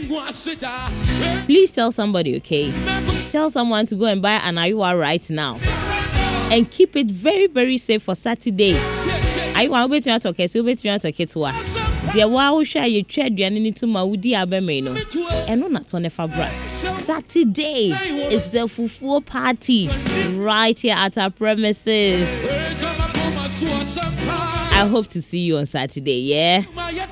Please tell somebody, okay? Tell someone to go and buy an Ayua right now. And keep it very, very safe for Saturday. Ayua, wait to talk, so wait to talk to us. The wow share you trade you need to Maudi Abemeno. And no not on the Fabra. Saturday is the Fufu party right here at our premises. I hope to see you on Saturday, yeah?